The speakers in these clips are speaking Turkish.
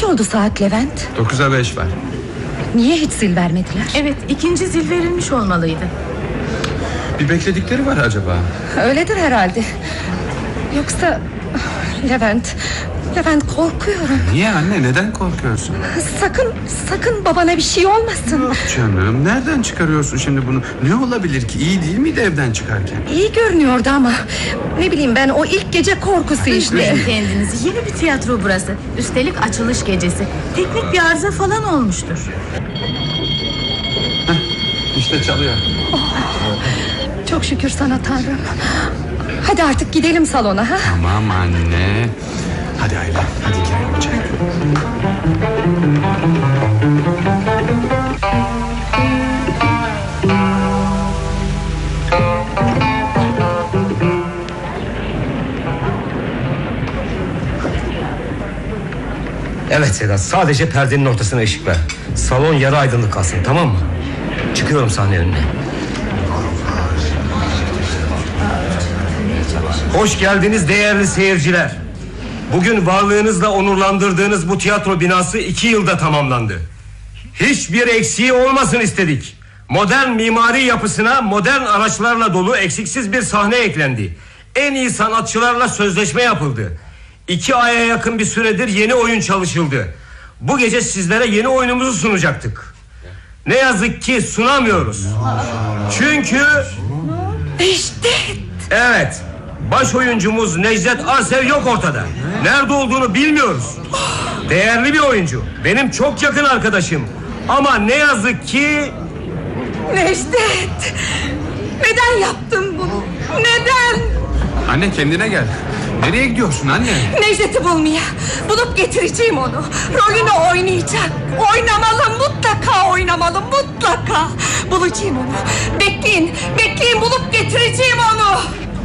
oldu saat Levent? 9'a 5 var. Niye hiç zil vermediler? Evet, ikinci zil verilmiş olmalıydı. Bir bekledikleri var acaba? Öyledir herhalde. Yoksa... Levent korkuyorum. Niye anne, neden korkuyorsun? Sakın babana bir şey olmasın. Yok canım, nereden çıkarıyorsun şimdi bunu? Ne olabilir ki, iyi değil miydi evden çıkarken? İyi görünüyordu ama ne bileyim ben, o ilk gece korkusu işte. Üzmeyin kendinizi, yeni bir tiyatro burası. Üstelik açılış gecesi. Teknik bir arıza falan olmuştur. İşte çalıyor. Çok şükür sana Tanrım. Hadi artık gidelim salona ha? Tamam anne. Hadi Ayla, hadi girelim içeri. Evet Sedat, sadece perdenin ortasına ışık ver. Salon yarı aydınlık kalsın, tamam mı? Çıkıyorum sahne önüne. Hoş geldiniz değerli seyirciler. Bugün varlığınızla onurlandırdığınız bu tiyatro binası 2 yılda tamamlandı. Hiçbir eksiği olmasın istedik. Modern mimari yapısına modern araçlarla dolu eksiksiz bir sahne eklendi. En iyi sanatçılarla sözleşme yapıldı. 2 aya yakın bir süredir yeni oyun çalışıldı. Bu gece sizlere yeni oyunumuzu sunacaktık. Ne yazık ki sunamıyoruz. Çünkü... Necdet! Evet, baş oyuncumuz Necdet Arsev yok ortada. Nerede olduğunu bilmiyoruz. Değerli bir oyuncu, benim çok yakın arkadaşım. Ama ne yazık ki... Necdet! Neden yaptın bunu? Neden? Anne kendine gel. Nereye gidiyorsun anne? Necdet'i bulmaya, bulup getireceğim onu. Rolünü oynayacak. Oynamalı, mutlaka oynamalı, mutlaka. Bulacağım onu. Bekleyin, bulup getireceğim onu.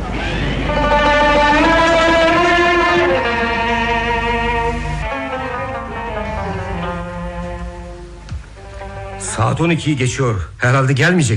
Saat 12'yi geçiyor. Herhalde gelmeyecek.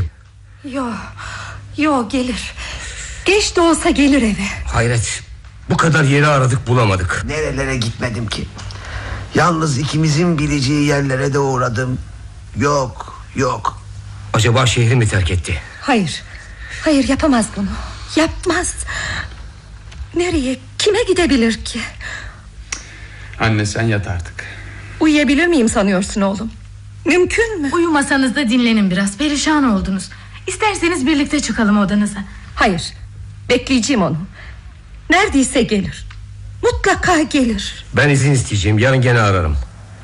Yo gelir. Geç de olsa gelir eve. Hayret, bu kadar yeri aradık bulamadık. Nerelere gitmedim ki. Yalnız ikimizin bileceği yerlere de uğradım. Yok. Acaba şehri mi terk etti? Hayır yapamaz bunu. Yapmaz. Nereye, kime gidebilir ki? Anne sen yat artık. Uyuyabilir miyim sanıyorsun oğlum? Mümkün mü? Uyumasanız da dinlenin biraz, perişan oldunuz. İsterseniz birlikte çıkalım odanıza. Hayır, bekleyeceğim onu. Neredeyse gelir. Mutlaka gelir. Ben izin isteyeceğim, yarın gene ararım.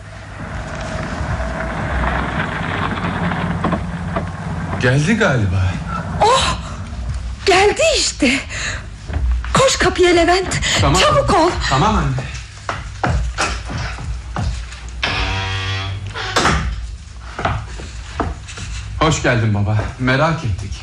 Geldi galiba. Oh, geldi işte. Koş kapıya Levent. Tamam. Çabuk ol. Tamam anne. Hoş geldin baba. Merak ettik.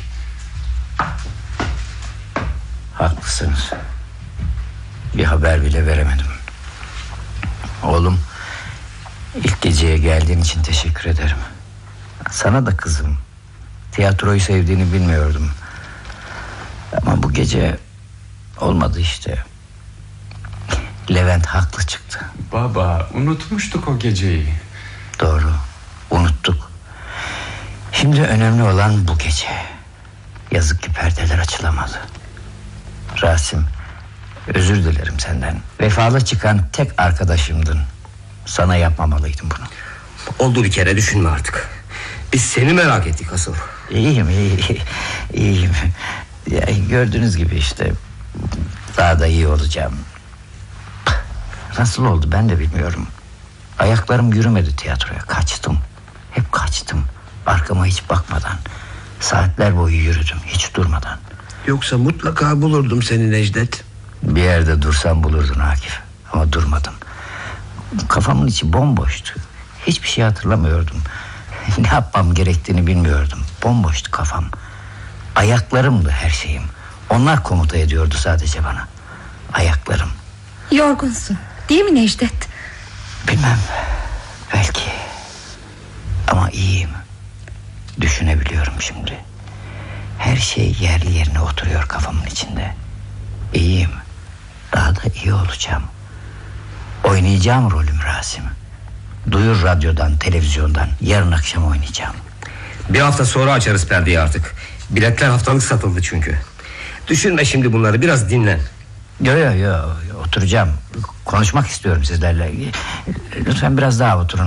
Haklısınız. Bir haber bile veremedim. Oğlum, ilk geceye geldiğin için teşekkür ederim. Sana da kızım. Tiyatroyu sevdiğini bilmiyordum. Ama bu gece olmadı işte. Levent haklı çıktı. Baba, unutmuştuk o geceyi. Doğru, unuttuk. Şimdi önemli olan bu gece. Yazık ki perdeler açılamadı. Rasim, özür dilerim senden. Vefalı çıkan tek arkadaşımdın. Sana yapmamalıydım bunu. Oldu bir kere, düşünme artık. Biz seni merak ettik asıl. İyiyim. Ya, gördüğünüz gibi işte. Daha da iyi olacağım. Nasıl oldu ben de bilmiyorum. Ayaklarım yürümedi tiyatroya. Kaçtım. Hep kaçtım. Arkama hiç bakmadan. Saatler boyu yürüdüm hiç durmadan. Yoksa mutlaka bulurdum seni Necdet. Bir yerde dursam bulurdun Akif. Ama durmadım. Kafamın içi bomboştu. Hiçbir şey hatırlamıyordum. Ne yapmam gerektiğini bilmiyordum. Bomboştu kafam. Ayaklarımdı her şeyim. Onlar komuta ediyordu sadece bana. Ayaklarım. Yorgunsun değil mi Necdet? Bilmem. Belki. Ama iyiyim. Düşünebiliyorum şimdi. Her şey yerli yerine oturuyor kafamın içinde. İyiyim. Daha da iyi olacağım. Oynayacağım rolüm Rasim. Duyur radyodan, televizyondan. Yarın akşam oynayacağım. Bir hafta sonra açarız perdeyi artık. Biletler haftalık satıldı çünkü. Düşünme şimdi bunları, biraz dinlen. Yo, oturacağım. Konuşmak istiyorum sizlerle. Lütfen biraz daha oturun.